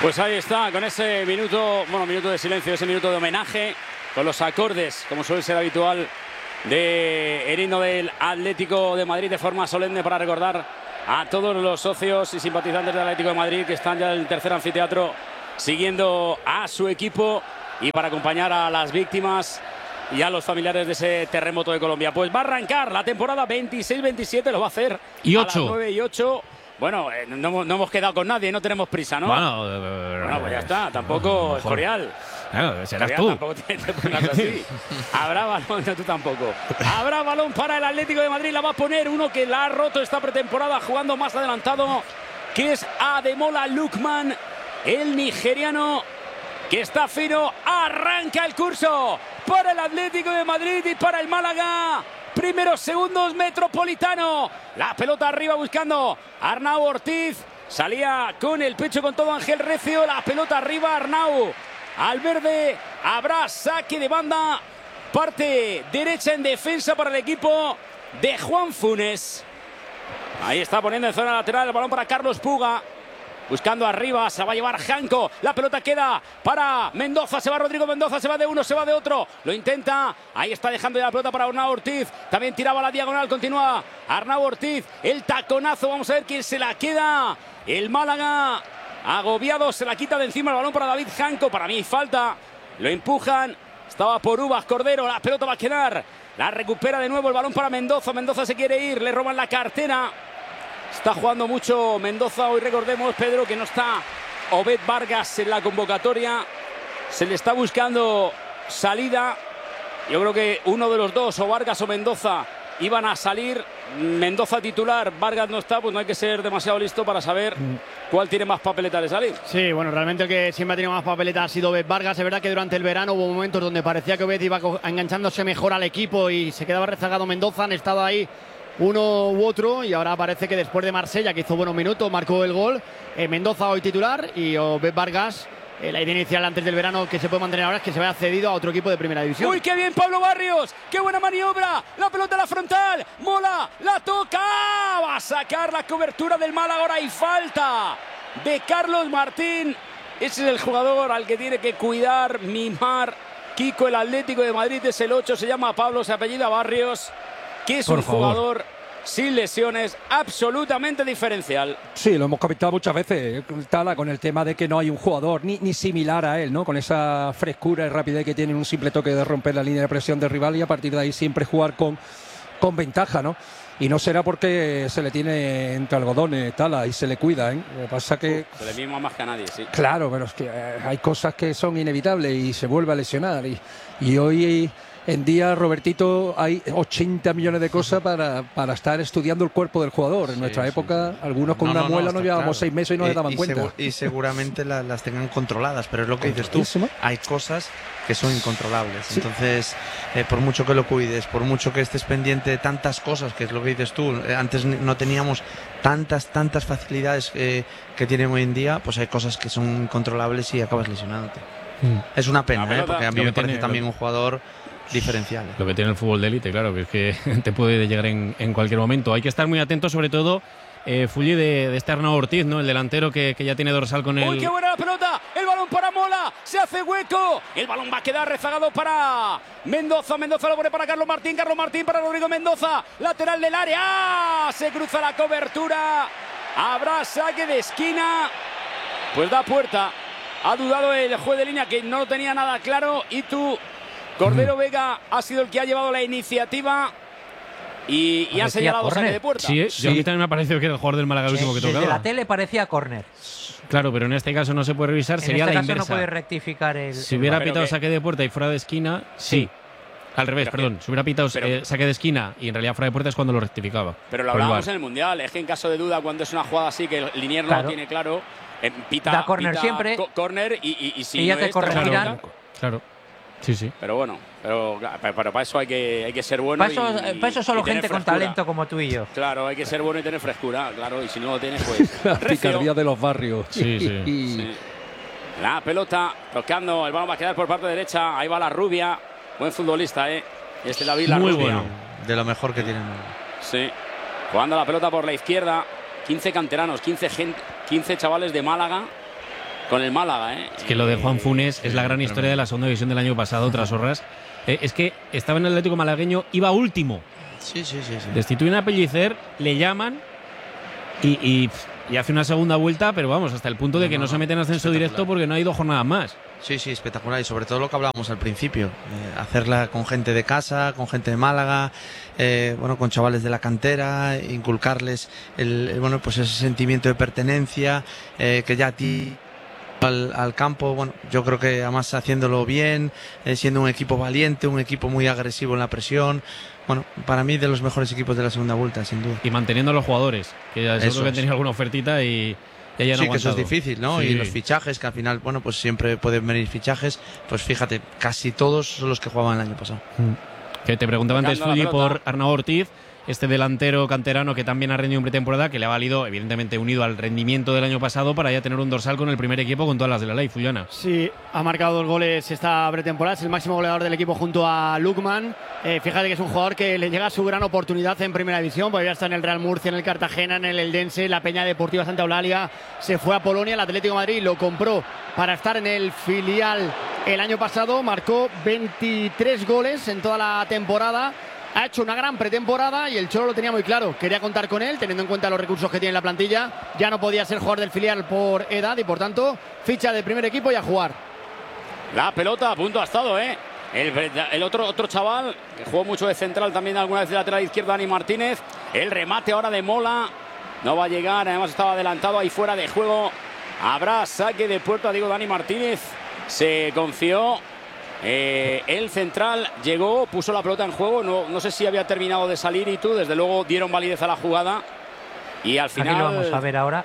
Pues ahí está, con ese minuto, minuto de silencio, ese minuto de homenaje, con los acordes, como suele ser habitual, de el himno del Atlético de Madrid de forma solemne para recordar a todos los socios y simpatizantes del Atlético de Madrid que están ya en el tercer anfiteatro siguiendo a su equipo y para acompañar a las víctimas y a los familiares de ese terremoto de Colombia. Pues va a arrancar la temporada 26-27, lo va a hacer y a las 9 y 8. Bueno, no hemos quedado con nadie, no tenemos prisa, ¿no? Bueno, pues ya está, tampoco Escorial. Claro, serás tú. Tampoco te pongas así. Habrá balón, no, tú tampoco. Habrá balón para el Atlético de Madrid, la va a poner uno que la ha roto esta pretemporada jugando más adelantado, que es Ademola Lookman, el nigeriano que está fino. Arranca el curso para el Atlético de Madrid y para el Málaga. Primeros segundos, Metropolitano. La pelota arriba buscando Arnau Ortiz. Salía con el pecho con todo Ángel Recio. La pelota arriba, Arnau al verde. Habrá saque de banda. Parte derecha en defensa para el equipo de Juan Funes. Ahí está poniendo en zona lateral el balón para Carlos Puga. Buscando arriba, se va a llevar Janko. La pelota queda para Mendoza. Se va Rodrigo Mendoza, se va de uno, se va de otro. Lo intenta. Ahí está dejando ya la pelota para Arnau Ortiz. También tiraba la diagonal, continúa Arnau Ortiz. El taconazo, vamos a ver quién se la queda. El Málaga, agobiado, se la quita de encima el balón para David Janko. Para mí falta. Lo empujan. Estaba por Uvas Cordero. La pelota va a quedar. La recupera de nuevo el balón para Mendoza. Mendoza se quiere ir. Le roban la cartera. Está jugando mucho Mendoza. Hoy recordemos, Pedro, que no está Obed Vargas en la convocatoria. Se le está buscando salida. Yo creo que uno de los dos, o Vargas o Mendoza, iban a salir. Mendoza titular, Vargas no está, pues no hay que ser demasiado listo para saber cuál tiene más papeleta de salir. Sí, bueno, realmente el que siempre ha tenido más papeleta ha sido Obed Vargas. Es verdad que durante el verano hubo momentos donde parecía que Obed iba enganchándose mejor al equipo y se quedaba rezagado Mendoza. Han estado ahí uno u otro y ahora parece que después de Marsella, que hizo buenos minutos, marcó el gol. Mendoza hoy titular y Obed Vargas, la idea inicial antes del verano que se puede mantener ahora es que se vaya cedido a otro equipo de primera división. ¡Uy, qué bien Pablo Barrios! ¡Qué buena maniobra! La pelota a la frontal, Mola, la toca, va a sacar la cobertura del Málaga. Ahora hay falta de Carlos Martín. Ese es el jugador al que tiene que cuidar, mimar Kiko, el Atlético de Madrid. Es el 8, se llama Pablo, se apellida Barrios, que es un jugador sin lesiones, absolutamente diferencial. Sí, lo hemos comentado muchas veces, Tala, con el tema de que no hay un jugador ni similar a él, ¿no? Con esa frescura y rapidez que tiene un simple toque de romper la línea de presión del rival y a partir de ahí siempre jugar con ventaja, ¿no? Y no será porque se le tiene entre algodones, Tala, y se le cuida, ¿eh? Lo que pasa que se le mima más que a nadie, sí. Claro, pero es que hay cosas que son inevitables y se vuelve a lesionar. Y hoy en día, Robertito, hay 80 millones de cosas para estar estudiando el cuerpo del jugador. En nuestra época, algunos con una muela no llevábamos 6 meses y no le daban cuenta. Y seguramente las tengan controladas, pero es lo que dices tú. Hay cosas que son incontrolables. Sí. Entonces, por mucho que lo cuides, por mucho que estés pendiente de tantas cosas, que es lo que dices tú, antes no teníamos tantas facilidades que tienen hoy en día, pues hay cosas que son incontrolables y acabas lesionándote. Es una pena, porque a mí me parece también un jugador diferencial. Lo que tiene el fútbol de élite, claro, que es que te puede llegar en cualquier momento. Hay que estar muy atento, sobre todo, Fulli, de este Arnau Ortiz, ¿no? El delantero que ya tiene dorsal con él. ¡Uy, qué buena la pelota! El balón para Mola, se hace hueco. El balón va a quedar rezagado para Mendoza. Mendoza lo pone para Carlos Martín para Rodrigo Mendoza. Lateral del área. ¡Ah! Se cruza la cobertura. Habrá saque de esquina. Pues da puerta. Ha dudado el juez de línea, que no lo tenía nada claro. Y tú, Cordero Vega, ha sido el que ha llevado la iniciativa y ha señalado saque de puerta. Sí, a mí también me ha parecido que era el jugador del Málaga el último que tocaba. Desde la tele parecía córner. Claro, pero en este caso no se puede revisar, sería la inversa. En este caso no puede rectificar el... Si hubiera pitado saque de puerta y fuera de esquina, sí. Al revés, perdón. Si hubiera pitado saque de esquina y en realidad fuera de puerta es cuando lo rectificaba. Pero lo hablábamos en el Mundial. Es que en caso de duda, cuando es una jugada así que el linier no lo tiene claro, da córner siempre. Córner y si ya no te corregirán. Claro. Sí. Pero bueno, pero para eso hay que ser bueno. Para eso solo gente con talento como tú y yo. Claro, hay que ser bueno y tener frescura, claro. Y si no lo tienes, pues... La picardía de los barrios. Sí. La pelota tocando, el balón va a quedar por parte derecha. Ahí va la Rubia. Buen futbolista, David La Rubia. Muy bueno. De lo mejor que tienen. Sí. Jugando la pelota por la izquierda. 15 canteranos, 15 chavales de Málaga con el Málaga. Es que lo de Juan Funes es la gran historia de la segunda división del año pasado, tras Horras. Es que estaba en el Atlético malagueño, iba último. Sí. Destituyen a Pellicer, le llaman y hace una segunda vuelta, pero vamos, hasta el punto de que no se mete en ascenso directo porque no ha ido jornadas más. Sí, espectacular. Y sobre todo lo que hablábamos al principio, hacerla con gente de casa, con gente de Málaga, con chavales de la cantera, inculcarles pues ese sentimiento de pertenencia, que ya a ti al campo, yo creo que además haciéndolo bien, siendo un equipo valiente, un equipo muy agresivo en la presión. Para mí de los mejores equipos de la segunda vuelta, sin duda. Y manteniendo a los jugadores, que ya seguro que han tenido alguna ofertita y ya sí, que eso es difícil, ¿no? Sí. Y los fichajes, que al final, pues siempre pueden venir fichajes, pues fíjate, casi todos son los que jugaban el año pasado. Que te preguntaba antes, Fulli, por Arnau Ortiz, este delantero canterano que también ha rendido en pretemporada, que le ha valido, evidentemente unido al rendimiento del año pasado, para ya tener un dorsal con el primer equipo con todas las de la ley, Fullana. Sí, ha marcado 2 goles esta pretemporada, es el máximo goleador del equipo junto a Lukman. Fíjate que es un jugador que le llega su gran oportunidad en primera división, porque ya está en el Real Murcia, en el Cartagena, en el Eldense, la Peña Deportiva Santa Eulalia, se fue a Polonia, el Atlético de Madrid lo compró para estar en el filial el año pasado, marcó 23 goles en toda la temporada. Ha hecho una gran pretemporada y el Cholo lo tenía muy claro. Quería contar con él, teniendo en cuenta los recursos que tiene la plantilla. Ya no podía ser jugador del filial por edad y, por tanto, ficha de primer equipo y a jugar. La pelota a punto ha estado, el otro chaval que jugó mucho de central, también alguna vez de lateral izquierdo, Dani Martínez. El remate ahora de Mola. No va a llegar, además estaba adelantado ahí fuera de juego. Habrá saque de puerta, digo, Dani Martínez. Se confió. El central llegó, puso la pelota en juego, no sé si había terminado de salir y tú, desde luego dieron validez a la jugada y al final... Aquí lo vamos a ver ahora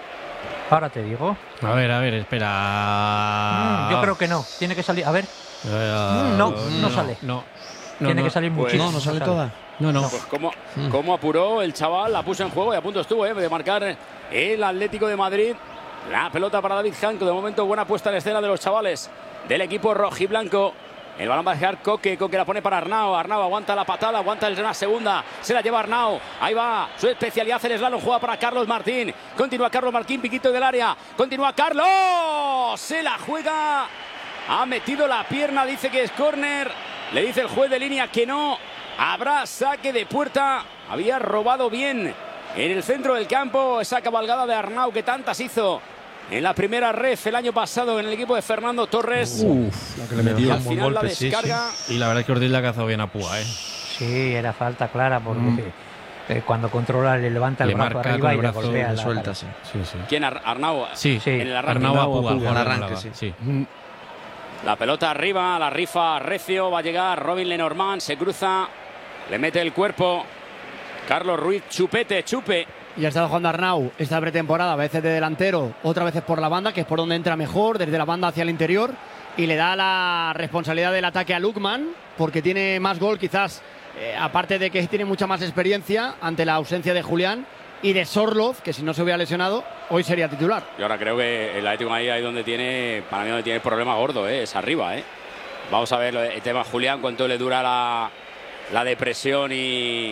te digo. A ver, espera. Yo creo que no, tiene que salir, a ver. No sale. Tiene que salir muchísimo. No sale toda. No. Pues cómo apuró el chaval, la puso en juego y a punto estuvo de marcar el Atlético de Madrid. La pelota para David Janco, de momento buena puesta en escena de los chavales del equipo rojiblanco. El balón va a dejar Coque la pone para Arnau. Arnau aguanta la patada, aguanta la segunda, se la lleva Arnau. Ahí va, su especialidad el slalom, juega para Carlos Martín. Continúa Carlos Martín, piquito del área. Continúa Carlos, se la juega. Ha metido la pierna, dice que es córner. Le dice el juez de línea que no. Habrá saque de puerta. Había robado bien en el centro del campo esa cabalgada de Arnau que tantas hizo en la primera ref el año pasado en el equipo de Fernando Torres. La que le metió. Al final la descarga. Sí. Y la verdad es que Ortiz la ha cazado bien a Púa, Sí, era falta clara porque cuando controla le levanta el brazo arriba y le golpea la suelta. Sí. ¿Quién? Arnau. Sí, en el arranque. Arnau a Púa, en el arranque, sí. La pelota arriba, la rifa Recio, va a llegar Robin Lenormand, se cruza, le mete el cuerpo. Carlos Ruiz, chupe. Y ha estado jugando Arnau esta pretemporada, a veces de delantero, otras veces por la banda, que es por donde entra mejor, desde la banda hacia el interior. Y le da la responsabilidad del ataque a Lukman, porque tiene más gol quizás, aparte de que tiene mucha más experiencia ante la ausencia de Julián y de Sorloz, que si no se hubiera lesionado, hoy sería titular. Y ahora creo que el Atlético ahí donde tiene, para mí donde tiene el problema gordo, es arriba. Vamos a ver el tema Julián, cuánto le dura la depresión y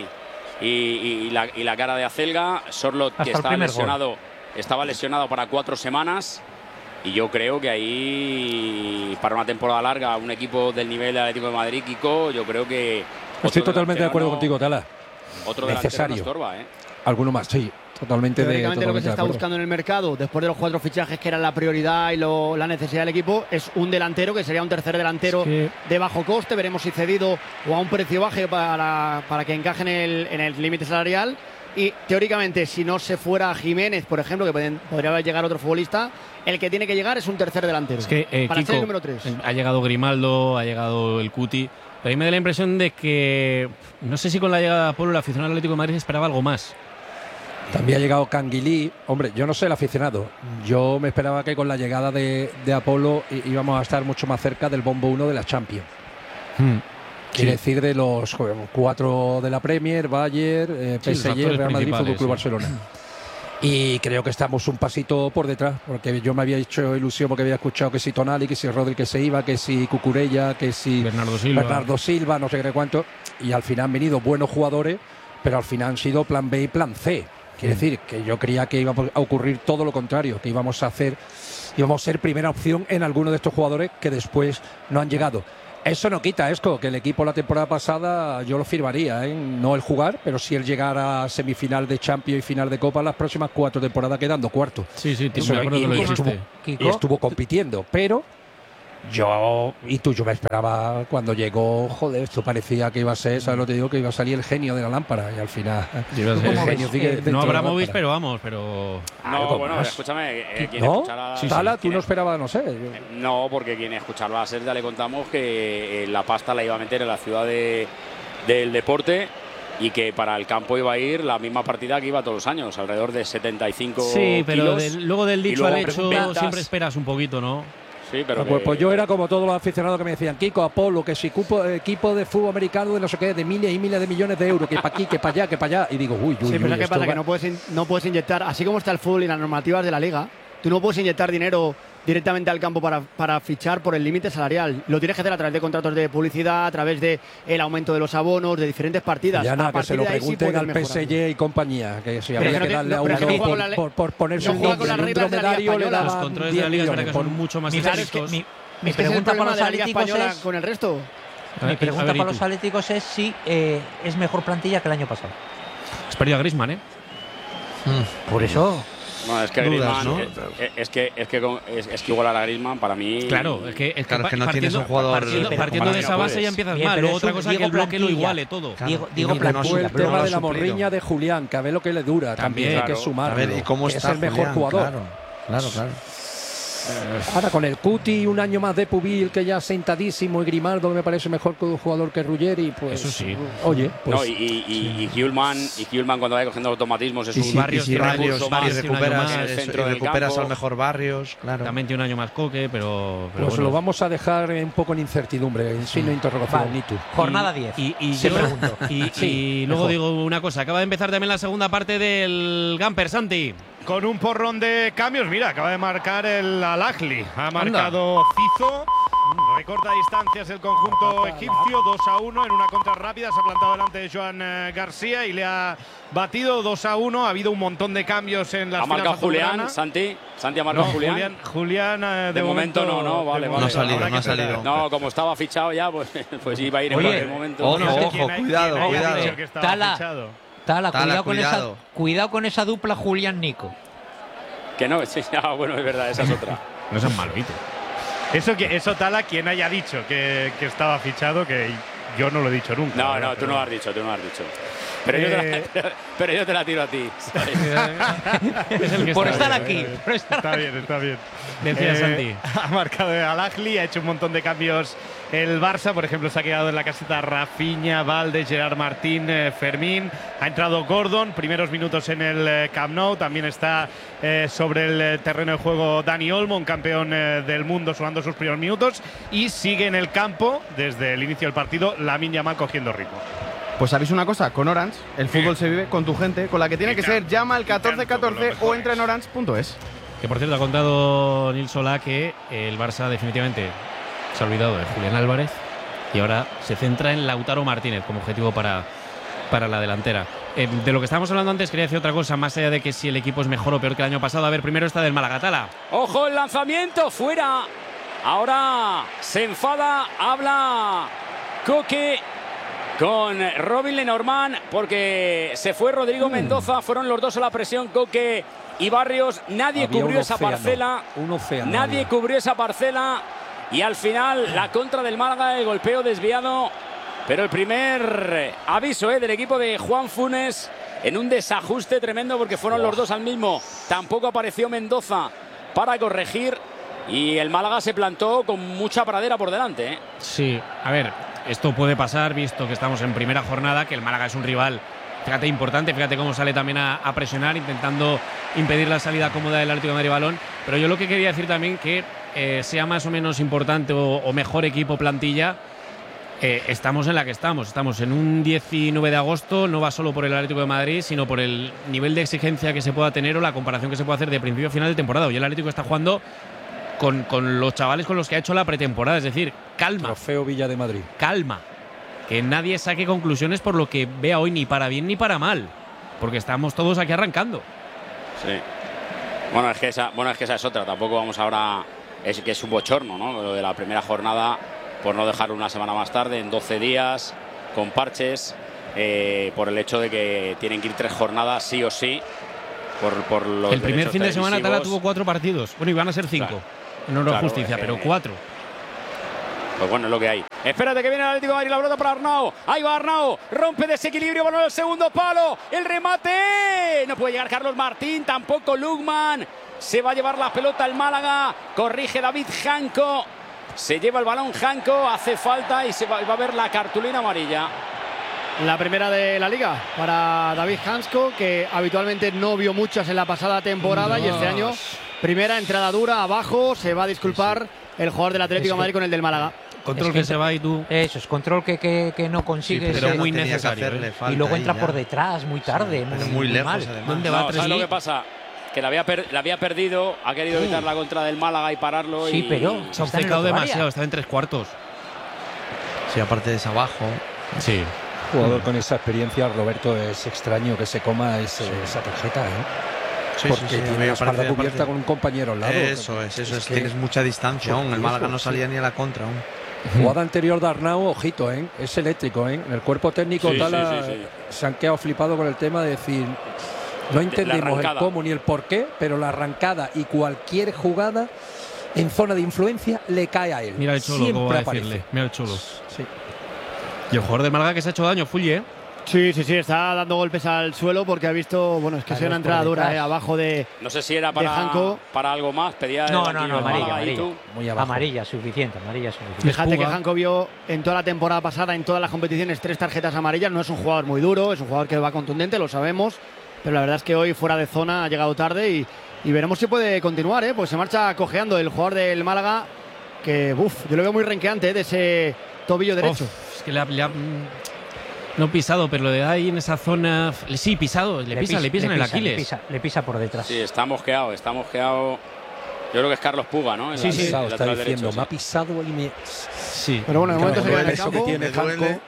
la cara de Acelga. Sorloth, que estaba lesionado para 4 semanas. Y yo creo que ahí, para una temporada larga, un equipo del nivel del Atlético de Madrid, Kiko, yo creo que... Estoy totalmente de acuerdo contigo, Tala. Otro necesario. delantero no estorba, Alguno más, sí. Totalmente lo que se está buscando en el mercado, después de los 4 fichajes que eran la prioridad y la necesidad del equipo, es un delantero que sería un tercer delantero de bajo coste. Veremos si cedido o a un precio bajo para que encaje en el límite salarial. Y teóricamente, si no se fuera Jiménez, por ejemplo, que podría llegar otro futbolista, el que tiene que llegar es un tercer delantero. Es que para Kiko, ser el número 3. Ha llegado Grimaldo, ha llegado el Cuti. Pero a mí me da la impresión de que, no sé si con la llegada de Apolo, el aficionado al Atlético de Madrid esperaba algo más. También ha llegado Canguilí. Hombre, yo no sé el aficionado. Yo me esperaba que con la llegada de Apolo íbamos a estar mucho más cerca del bombo 1 de la Champions. Quiere decir de los 4 de la Premier, Bayern, PSG, Real Madrid, Fútbol Club Barcelona. Y creo que estamos un pasito por detrás, porque yo me había hecho ilusión porque había escuchado que si Tonali, que si Rodri que se iba, que si Cucurella, que si Bernardo Silva, no sé qué cuánto. Y al final han venido buenos jugadores, pero al final han sido plan B y plan C. Quiere decir que yo creía que iba a ocurrir todo lo contrario, que íbamos a hacer íbamos a ser primera opción en alguno de estos jugadores que después no han llegado. Eso no quita, Esco, que el equipo la temporada pasada yo lo firmaría, ¿eh? No el jugar, pero sí el llegar a semifinal de Champions y final de Copa las próximas 4 temporadas quedando cuarto. Sí, me acuerdo que lo dijiste. Y estuvo compitiendo, pero yo me esperaba cuando llegó, joder, esto parecía que iba a ser, ¿sabes lo que te digo? Que iba a salir el genio de la lámpara y al final el genio sigue no habrá móvil, pero vamos, pero no, bueno, escúchame, quien ¿no? escuchará Tala, tú no esperabas, no sé. No, porque quien escucharlo a ser ya le contamos que la pasta la iba a meter en la ciudad del deporte y que para el campo iba a ir la misma partida que iba todos los años, alrededor de 75 sí, pero kilos, luego del dicho luego al hecho siempre esperas un poquito, ¿no? Sí, pero pues yo era como todos los aficionados que me decían, Kiko, Apolo, que si equipo de fútbol americano de no sé qué, de miles y miles de millones de euros, que para aquí, que para allá, que para allá. Y digo, uy, sí, pero ¿qué pasa? Que no puedes inyectar, así como está el fútbol y las normativas de la liga, tú no puedes inyectar dinero directamente al campo para fichar por el límite salarial. Lo tienes que hacer a través de contratos de publicidad, a través de el aumento de los abonos, de diferentes partidas. Ya nada, que se lo pregunten al PSG y compañía, que si habría que darle a uno por ponerse un dromedario le daban los controles de la liga es por mucho más estrictos. Mi pregunta para los atléticos es con el resto. Mi pregunta para los atléticos es si es mejor plantilla que el año pasado. Has perdido a Griezmann, ¿eh? Por eso. No, es que dudas, Griezmann, ¿no? es que igualar a Griezmann para mí. Claro, es que no tienes un jugador. Partiendo de esa base ya empiezas mal. Luego otra cosa es que el bloque lo iguale todo. Digo plantilla. El tema de la morriña de Julián, que a ver lo que le dura. También hay que sumar. A ver, ¿y cómo está es el mejor jugador. Claro. Ahora con el Cuti, un año más de Pubil, que ya sentadísimo, y Grimaldo, que me parece mejor jugador que Ruggeri, pues. Eso sí. Oye, pues. No, y Hjulman cuando vaya cogiendo automatismos, es un Barrios, recuperas al mejor Barrios, claro. También tiene un año más Coque, pero pues bueno. Lo vamos a dejar un poco en incertidumbre, en signo de interrogación. Vale. Jornada 10. Y luego digo una cosa, acaba de empezar también la segunda parte del Gamper, Santi. Con un porrón de cambios, mira, acaba de marcar el Al-Ahly. Ha marcado Cizo. Recorta distancias el conjunto egipcio, 2-1 en una contra rápida. Se ha plantado delante de Joan García y le ha batido 2-1. Ha habido un montón de cambios en las filas. ¿Ha marcado Julián, Santi? ¿Santi ha marcado Julián? Julián de momento no, vale. No ha salido. No, como estaba fichado ya, pues iba a ir en cualquier momento. Ojo, cuidado. Tala, cuidado con esa dupla Julián-Nico. Que no, sí, bueno, es verdad, esa es otra. No seas malvito. Eso Tala, quien haya dicho que estaba fichado, que yo no lo he dicho nunca. No, tú no lo has dicho. Pero yo te la tiro a ti. Es el que por está estar aquí. Está bien. Decía Santi. Ha marcado el Al-Ahly, ha hecho un montón de cambios el Barça. Por ejemplo, se ha quedado en la caseta Rafinha, Valde, Gerard Martín, Fermín. Ha entrado Gordon, primeros minutos en el Camp Nou. También está sobre el terreno de juego Dani Olmo, un campeón del mundo, sonando sus primeros minutos. Y sigue en el campo, desde el inicio del partido, Lamine Yamal cogiendo ritmo. Pues sabéis una cosa, con Orange el fútbol se vive con tu gente, con la que tiene que ser. Llama al 1414 o entra en orange.es. Que por cierto ha contado Nil Solá que el Barça definitivamente se ha olvidado de Julián Álvarez y ahora se centra en Lautaro Martínez como objetivo para la delantera. De lo que estábamos hablando antes quería decir otra cosa, más allá de que si el equipo es mejor o peor que el año pasado. A ver, primero está del Málaga, Tala. ¡Ojo, el lanzamiento! ¡Fuera! Ahora se enfada, habla Coque con Robin Lenormand porque se fue Rodrigo Mendoza. Fueron los dos a la presión, Coque y Barrios. Nadie cubrió esa parcela. Nadie cubrió esa parcela. Y al final la contra del Málaga, el golpeo desviado. Pero el primer aviso del equipo de Juan Funes en un desajuste tremendo porque fueron los dos al mismo. Tampoco apareció Mendoza para corregir. Y el Málaga se plantó con mucha pradera por delante. Sí, a ver, esto puede pasar visto que estamos en primera jornada, que el Málaga es un rival, fíjate, importante. Fíjate cómo sale también a presionar, intentando impedir la salida cómoda del Atlético de Madrid balón. Pero yo lo que quería decir también que sea más o menos importante o mejor equipo plantilla, estamos en la que estamos. Estamos en un 19 de agosto, no va solo por el Atlético de Madrid, sino por el nivel de exigencia que se pueda tener o la comparación que se puede hacer de principio a final de temporada. Hoy el Atlético está jugando con los chavales con los que ha hecho la pretemporada. Es decir, calma. Trofeo Villa de Madrid. Calma. Que nadie saque conclusiones por lo que vea hoy, ni para bien ni para mal. Porque estamos todos aquí arrancando. Sí. Bueno, es que esa es otra. Tampoco vamos ahora. Es que es un bochorno, ¿no? Lo de la primera jornada, por no dejarlo una semana más tarde, en 12 días, con parches, por el hecho de que tienen que ir 3 jornadas sí o sí. Por los el primer fin de semana Tala tuvo 4 partidos. Bueno, iban a ser 5. Claro. No es justicia, pero 4. Pues bueno, es lo que hay. Espérate que viene el Atlético de Madrid, la pelota para Arnau. Ahí va Arnau, rompe desequilibrio, balón al segundo palo. El remate. No puede llegar Carlos Martín, tampoco Lukman. Se va a llevar la pelota el Málaga. Corrige David Janko. Se lleva el balón Janko, hace falta y va a ver la cartulina amarilla. La primera de la Liga para David Janko, que habitualmente no vio muchas en la pasada temporada y este año primera entrada dura abajo. Se va a disculpar el jugador del Atlético de Madrid con el del Málaga. Control que se va y tú. Eso es control que no consigues. Sí, pero muy necesario. Y luego entra por detrás, muy tarde. Sí, muy lejos, mal. además. ¿Dónde va? ¿Sabes lo que pasa? Que la había perdido, ha querido evitar la contra del Málaga y pararlo. Sí, pero se ha obcecado demasiado, está en 3/4. Sí, aparte de abajo. Sí. Jugador con esa experiencia, Roberto, es extraño que se coma esa tarjeta, Sí, porque sí, tiene la espalda cubierta con un compañero al lado. Eso es. Tienes mucha distancia aún. El Málaga no salía ni a la contra aún. Jugada anterior de Arnau, ojito, es eléctrico, En el cuerpo técnico se han quedado flipados con el tema de decir, no entendemos el cómo ni el por qué, pero la arrancada y cualquier jugada en zona de influencia le cae a él. Mira el Cholo, ¿cómo va a decirle? Mira el Cholo. Sí. Y el jugador de Málaga que se ha hecho daño, Fulli, Sí, está dando golpes al suelo porque ha visto, es que sea una entrada dura abajo de. No sé si era para algo más, pedía. No, amarilla. Muy abajo. Amarilla suficiente. Fíjate que Janko vio en toda la temporada pasada, en todas las competiciones, 3 tarjetas amarillas. No es un jugador muy duro, es un jugador que va contundente, lo sabemos. Pero la verdad es que hoy fuera de zona ha llegado tarde y veremos si puede continuar, Pues se marcha cojeando el jugador del Málaga, que yo lo veo muy renqueante, de ese tobillo derecho. Es que le ha no pisado, pero lo de ahí en esa zona. Sí, pisado, le pisa en el Aquiles. Le pisa por detrás. Sí, está mosqueado. Yo creo que es Carlos Puga, ¿no? Sí, está diciendo, derecho, me ha pisado y me. Sí. Pero bueno, de momento se queda en el campo. Que tiene Janko.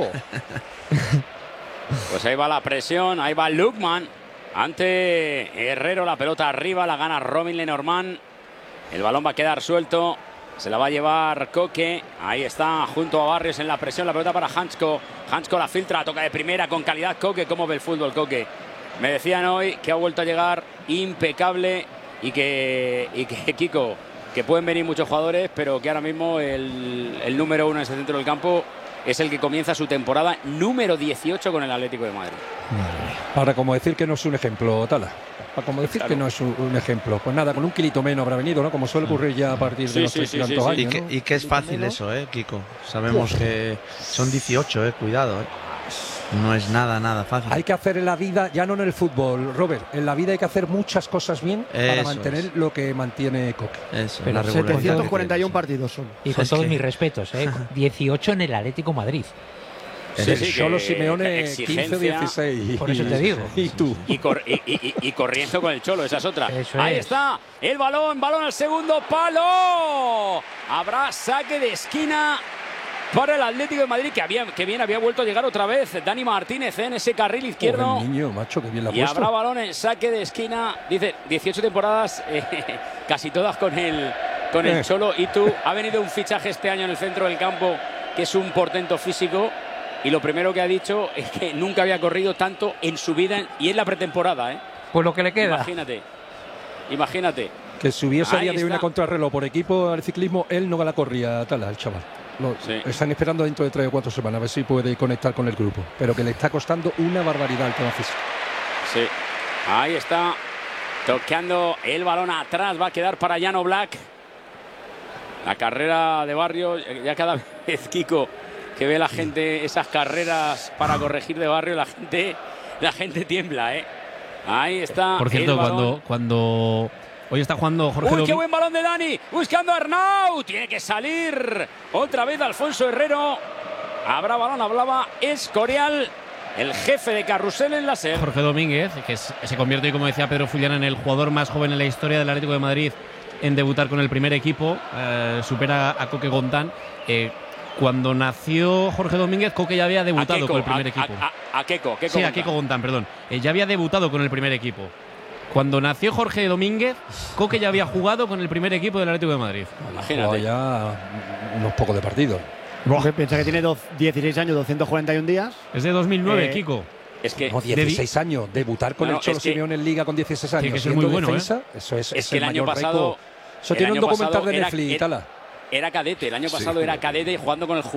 Pues ahí va la presión, ahí va Lukman. Ante Herrero, la pelota arriba, la gana Robin Lenormand. El balón va a quedar suelto. Se la va a llevar Koke. Ahí está, junto a Barrios en la presión. La pelota para Janko. Janko la filtra, toca de primera con calidad Koke. ¿Cómo ve el fútbol Koke? Me decían hoy que ha vuelto a llegar impecable y que Kiko, que pueden venir muchos jugadores, pero que ahora mismo el número 1 en ese centro del campo es el que comienza su temporada número 18 con el Atlético de Madrid. Para como decir que no es un ejemplo, Tala. Para como decir que no es un ejemplo. Pues nada, con un kilito menos habrá venido, ¿no? Como suele ocurrir ya a partir de los 300 años. Y que es fácil eso, Kiko. Sabemos que son 18, cuidado, No es nada fácil. Hay que hacer en la vida, ya no en el fútbol, Robert, en la vida hay que hacer muchas cosas bien para mantener lo que mantiene Koke. Eso, pero 741 partidos son. Y con todos mis respetos, 18 en el Atlético Madrid. Solo Simeone 15 o 16. Por eso te digo. Y tú. Y corriendo con el Cholo, esa es otra. Ahí es. está el balón al segundo palo. Habrá saque de esquina para el Atlético de Madrid, que bien había vuelto a llegar otra vez Dani Martínez en ese carril izquierdo. Niño, macho, que bien la ha y puesto. Habrá balón en saque de esquina. Dice 18 temporadas, casi todas con el Cholo. Y tú, ha venido un fichaje este año en el centro del campo, que es un portento físico. Y lo primero que ha dicho es que nunca había corrido tanto en su vida y en la pretemporada, Pues lo que le queda. Imagínate. Que si hubiese día de una contrarreloj por equipo al ciclismo, él no la corría, Tala, el chaval. Están esperando dentro de 3 o 4 semanas a ver si puede conectar con el grupo. Pero que le está costando una barbaridad el tema físico. Sí. Ahí está. Toqueando el balón atrás. Va a quedar para Llano Black. La carrera de Barrio. Ya cada vez, Kiko, que ve la gente esas carreras para corregir de Barrio, la gente tiembla, Ahí está. Por cierto, cuando hoy está jugando Jorge ¡Uy, qué buen balón de Dani! Buscando a Arnau. Tiene que salir otra vez Alfonso Herrero. Habrá balón, hablaba Escorial, el jefe de carrusel en la SER. Jorge Domínguez, que se convierte, como decía Pedro Fullana, en el jugador más joven en la historia del Atlético de Madrid en debutar con el primer equipo. Supera a Koke Gontán. Cuando nació Jorge Domínguez, Koke ya había debutado con el primer equipo. A Keko Gontán, perdón. Ya había debutado con el primer equipo. Cuando nació Jorge Domínguez, Coque ya había jugado con el primer equipo del Atlético de Madrid. Imagínate. Ya unos pocos de partidos. Piensa que tiene 16 años, 241 días. Es de 2009, Kiko. Es que 16 años, debutar con el Cholo Simeone en Liga con 16 años. Tiene que ser muy bueno, defensa, eso es que el año pasado. Eso tiene un documental de Netflix, era cadete, el año pasado era cadete y jugando con el